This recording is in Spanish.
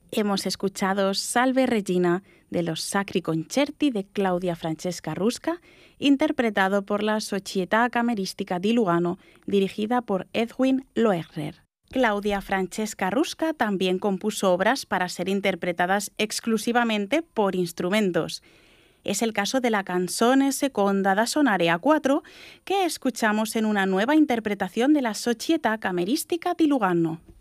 Hemos escuchado Salve Regina de los Sacri Concerti de Claudia Francesca Rusca, interpretado por la Società Cameristica di Lugano, dirigida por Edwin Loeffler. Claudia Francesca Rusca también compuso obras para ser interpretadas exclusivamente por instrumentos. Es el caso de la Canzone Seconda da Sonare a 4, que escuchamos en una nueva interpretación de la Società Cameristica di Lugano.